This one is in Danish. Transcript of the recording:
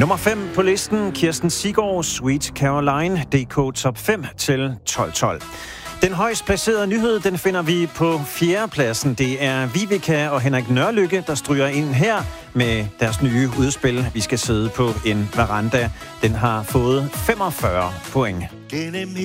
Nummer 5 på listen, Kirsten Siggaard, Sweet Caroline, DK Top 5 til 12-12. Den højst placerede nyhed, den finder vi på 4. pladsen. Det er Viveka og Henrik Nørlykke, der stryger ind her med deres nye udspil. Vi skal sidde på en veranda. Den har fået 45 point.